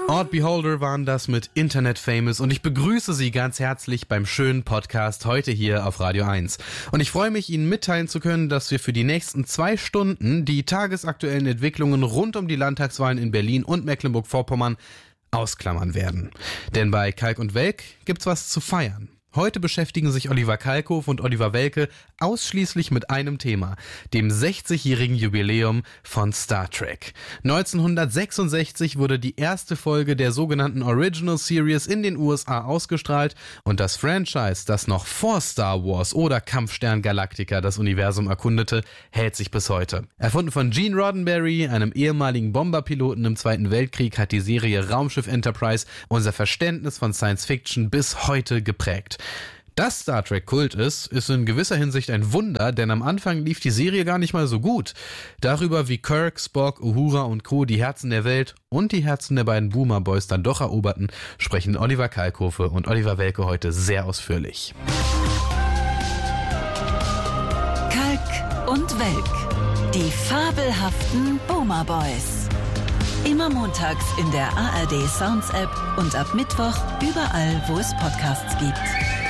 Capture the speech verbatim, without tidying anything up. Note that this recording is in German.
Odd Beholder waren das mit Internet Famous und ich begrüße Sie ganz herzlich beim schönen Podcast heute hier auf Radio eins. Und ich freue mich, Ihnen mitteilen zu können, dass wir für die nächsten zwei Stunden die tagesaktuellen Entwicklungen rund um die Landtagswahlen in Berlin und Mecklenburg-Vorpommern ausklammern werden. Denn bei Kalk und Welk gibt's was zu feiern. Heute beschäftigen sich Oliver Kalkofe und Oliver Welke ausschließlich mit einem Thema, dem sechzigjährigen Jubiläum von Star Trek. neunzehnhundertsechsundsechzig wurde die erste Folge der sogenannten Original Series in den U S A ausgestrahlt und das Franchise, das noch vor Star Wars oder Kampfstern Galactica das Universum erkundete, hält sich bis heute. Erfunden von Gene Roddenberry, einem ehemaligen Bomberpiloten im Zweiten Weltkrieg, hat die Serie Raumschiff Enterprise unser Verständnis von Science Fiction bis heute geprägt. Dass Star Trek Kult ist, ist in gewisser Hinsicht ein Wunder, denn am Anfang lief die Serie gar nicht mal so gut. Darüber, wie Kirk, Spock, Uhura und Co. die Herzen der Welt und die Herzen der beiden Boomer Boys dann doch eroberten, sprechen Oliver Kalkofe und Oliver Welke heute sehr ausführlich. Kalk und Welk, die fabelhaften Boomer Boys. Immer montags in der A R D Sounds App und ab Mittwoch überall, wo es Podcasts gibt.